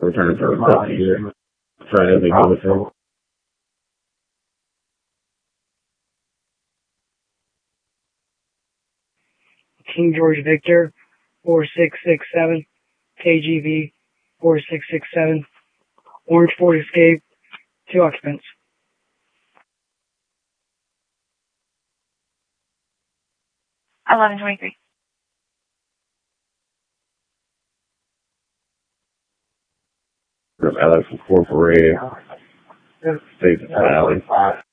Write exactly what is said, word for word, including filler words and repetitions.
returning for a couple years. Try to make it through. King George Victor, four six six seven, K G V, four six six seven, Orange Ford Escape, two occupants. eleven twenty-three. From Alex Incorporated, State of Valley.